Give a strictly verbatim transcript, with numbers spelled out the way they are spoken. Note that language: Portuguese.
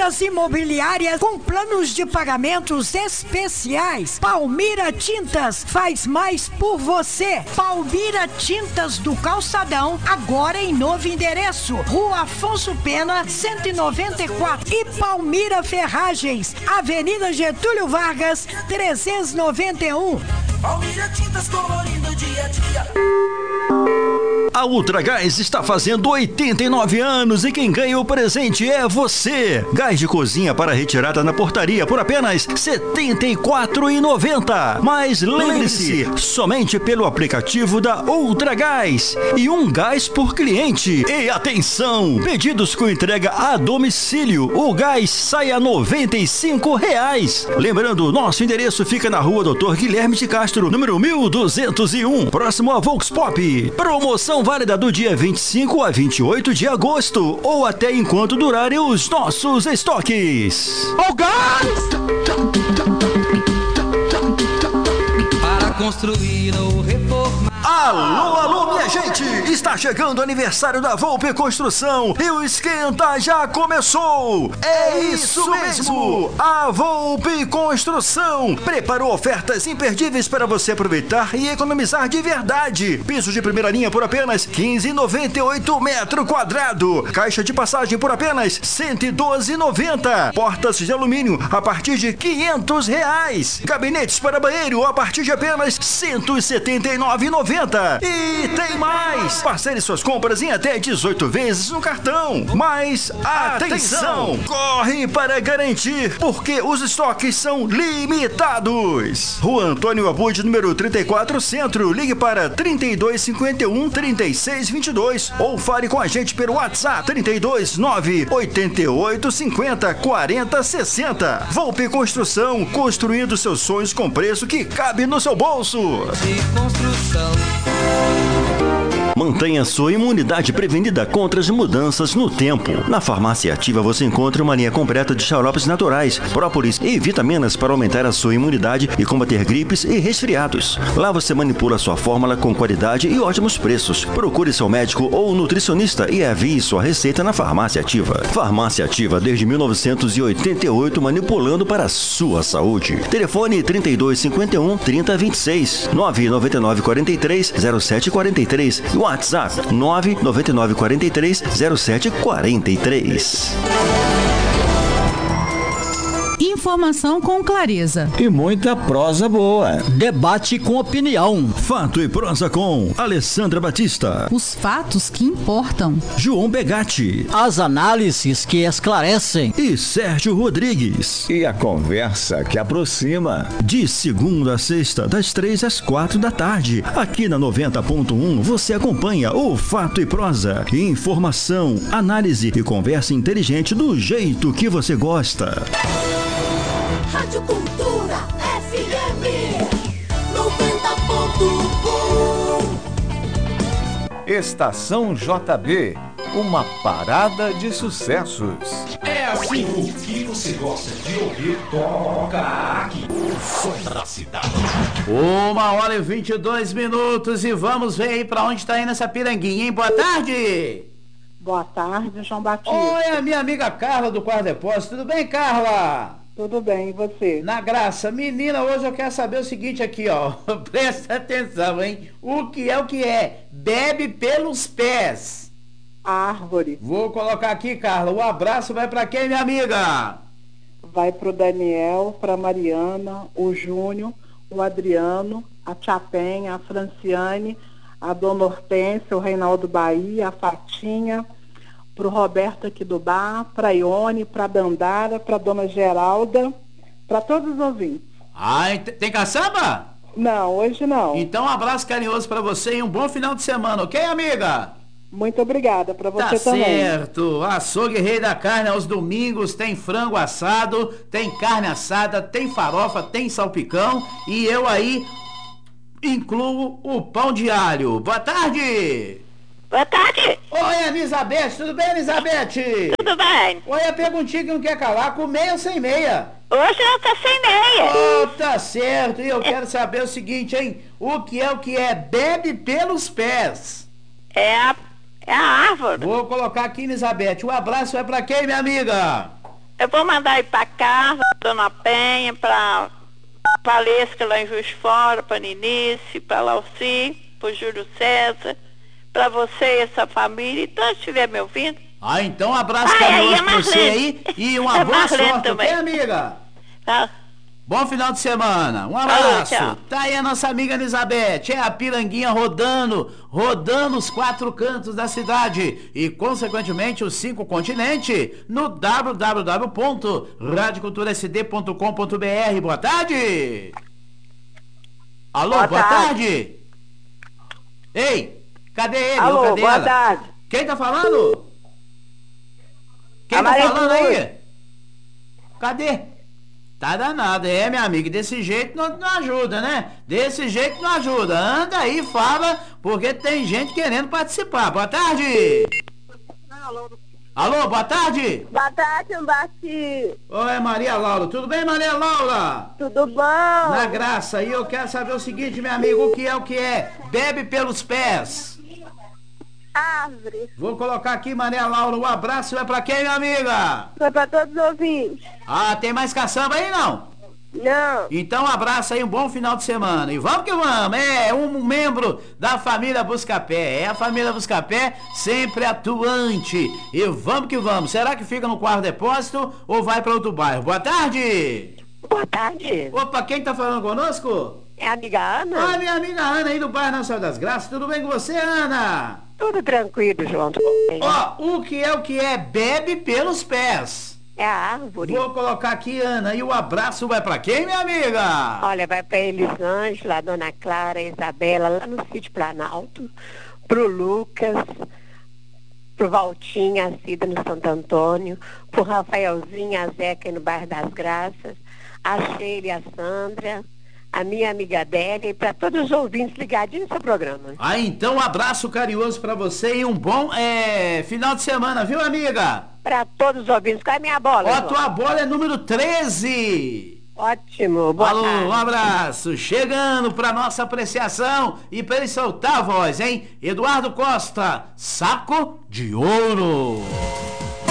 Tintas imobiliárias com planos de pagamentos especiais. Palmira Tintas faz mais por você. Palmira Tintas do Calçadão, agora em novo endereço. Rua Afonso Pena, cento e noventa e quatro. E Palmira Ferragens, Avenida Getúlio Vargas, trezentos e noventa e um. Palmira Tintas, colorindo dia a dia. A Ultragás está fazendo oitenta e nove anos e quem ganha o presente é você. Gás de cozinha para retirada na portaria por apenas setenta e quatro reais e noventa centavos. Mas lembre-se, somente pelo aplicativo da Ultragás e um gás por cliente. E atenção, pedidos com entrega a domicílio, o gás sai a noventa e cinco reais. Lembrando, nosso endereço fica na rua doutor Guilherme de Castro, número mil duzentos e um, próximo a Volks Pop. Promoção válida do dia vinte e cinco a vinte e oito de agosto ou até enquanto durarem os nossos estoques. Oh, gás! Para construir ou reformar. Alô, alô, minha gente! Está chegando o aniversário da Volpe Construção e o esquenta já começou! É isso mesmo! A Volpe Construção preparou ofertas imperdíveis para você aproveitar e economizar de verdade. Piso de primeira linha por apenas quinze reais e noventa e oito metro quadrado. Caixa de passagem por apenas cento e doze reais e noventa centavos. Portas de alumínio a partir de quinhentos reais. Gabinetes para banheiro a partir de apenas cento e setenta e nove reais e noventa centavos. E tem mais! Parcele suas compras em até dezoito vezes no cartão. Mas atenção! Corre para garantir, porque os estoques são limitados. Rua Antônio Abud, número trinta e quatro, Centro. Ligue para trinta e dois cinquenta e um, trinta e seis vinte e dois ou fale com a gente pelo WhatsApp trinta e dois, nove oito oito, cinquenta, quarenta, sessenta. Volpe Construção, construindo seus sonhos com preço que cabe no seu bolso. De construção. Mantenha sua imunidade prevenida contra as mudanças no tempo. Na Farmácia Ativa você encontra uma linha completa de xaropes naturais, própolis e vitaminas para aumentar a sua imunidade e combater gripes e resfriados. Lá você manipula sua fórmula com qualidade e ótimos preços. Procure seu médico ou nutricionista e envie sua receita na Farmácia Ativa. Farmácia Ativa desde mil novecentos e oitenta e oito, manipulando para a sua saúde. Telefone trinta e dois cinquenta e um, trinta, vinte e seis, nove nove nove quatro três, zero sete quatro três. WhatsApp nove nove nove quatro três, zero sete quatro três. Informação com clareza e muita prosa boa. Debate com opinião. Fato e prosa com Alessandra Batista. Os fatos que importam. João Begatti. As análises que esclarecem. E Sérgio Rodrigues. E a conversa que aproxima. De segunda a sexta, das três às quatro da tarde. Aqui na noventa ponto um você acompanha o Fato e Prosa. Informação, análise e conversa inteligente do jeito que você gosta. Rádio Cultura F M noventa ponto um. Estação J B, uma parada de sucessos. É assim, o que você gosta de ouvir, toca aqui. O som da cidade. Uma hora e vinte e dois minutos e vamos ver aí pra onde tá indo essa piranguinha, hein? Boa tarde! Boa tarde, João Batista. Oi, a minha amiga Carla do Quarto Depósito. Tudo bem, Carla? Tudo bem, e você? Na graça. Menina, hoje eu quero saber o seguinte aqui, ó. Presta atenção, hein? O que é o que é? Bebe pelos pés. Árvore. Vou colocar aqui, Carla. O abraço vai pra quem, minha amiga? Vai pro Daniel, pra Mariana, o Júnior, o Adriano, a Tia Penha, a Franciane, a Dona Hortência, o Reinaldo Bahia, a Fatinha, pro Roberto aqui do bar, pra Ione, pra Dandara, pra Dona Geralda, pra todos os ouvintes. Ah, tem caçamba? Não, hoje não. Então um abraço carinhoso pra você e um bom final de semana, ok, amiga? Muito obrigada, pra você tá também. Tá certo. Açougue Rei da Carne aos domingos, tem frango assado, tem carne assada, tem farofa, tem salpicão e eu aí incluo o pão de alho. Boa tarde! Boa tarde. Oi, Elizabeth, tudo bem, Elizabeth? Tudo bem. Oi, a perguntinha que não quer calar, com meia ou sem meia? Hoje eu tô sem meia. Oh, tá certo, e eu quero saber o seguinte, hein? O que é o que é? Bebe pelos pés. É a, é a árvore. Vou colocar aqui, Elizabeth, um abraço é pra quem, minha amiga? Eu vou mandar aí pra Carla, Dona Penha, pra Valesca lá em Juiz de Fora, pra Ninice, pra Lauci, pro Júlio César, pra você e essa família, então se estiver me ouvindo. Ah, então um abraço Ai, carinhoso aí, pra você aí e uma É boa Marlene sorte, também. ok, amiga? Tá. Bom final de semana, um Falou, abraço. tchau. Tá aí a nossa amiga Elizabeth, é a piranguinha rodando, rodando os quatro cantos da cidade e, consequentemente, os cinco continentes no w w w ponto rádio cultura s d ponto com ponto b r. Boa tarde. Alô, boa, Boa tarde. tarde. Ei, cadê ele? Alô, Ou cadê boa ela? tarde. Quem tá falando? Quem A tá Maria falando Cruz. aí? Cadê? Tá danado, é, minha amiga, desse jeito não, não ajuda, né? Desse jeito não ajuda. Anda aí, fala, porque tem gente querendo participar. Boa tarde! Alô, Alô, boa tarde! boa tarde, Ambati. Oi, Maria Laura. Tudo bem, Maria Laura? Tudo bom? Na graça, e eu quero saber o seguinte, meu amigo, o que é o que é? Bebe pelos pés. Árvore. Vou colocar aqui, Maria Laura, um abraço é pra quem, minha amiga? Foi pra todos os ouvintes. Ah, tem mais caçamba aí, não? Não. Então, um abraço aí, um bom final de semana. E vamos que vamos, é um membro da família Buscapé. É a família Buscapé sempre atuante. E vamos que vamos. Será que fica no quarto depósito ou vai para outro bairro? Boa tarde. Boa tarde. Opa, quem tá falando conosco? É a amiga Ana? Ah, minha amiga Ana aí do bairro Nossa Senhora das Graças. Tudo bem com você, Ana? Tudo tranquilo, João. Ó, o que é o que é? Bebe pelos pés. É a árvore. Vou colocar aqui, Ana, e o abraço vai pra quem, minha amiga? Olha, vai pra Elisângela, a Dona Clara, a Isabela, lá no Sítio Planalto, pro Lucas, pro Valtinha, a Cida no Santo Antônio, pro Rafaelzinho, a Zeca no bairro das Graças, a Sheila e a Sandra, a minha amiga Adélia e para todos os ouvintes ligadinhos no seu programa. Ah, então um abraço carinhoso pra você e um bom é, final de semana, viu, amiga? Para todos os ouvintes. Qual é a minha bola? Ó, a João? tua bola é número treze. Ótimo, boa Alô, tarde. um abraço. Chegando pra nossa apreciação e pra ele soltar a voz, hein? Eduardo Costa, Saco de Ouro.